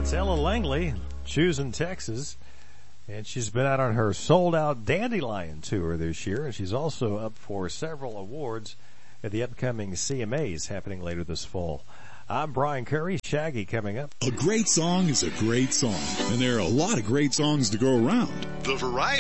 That's Ella Langley, choosing Texas. And she's been out on her sold-out Dandelion tour this year. And she's also up for several awards at the upcoming CMAs happening later this fall. I'm Brian Curry. Shaggy coming up. A great song is a great song, and there are a lot of great songs to go around. The Variety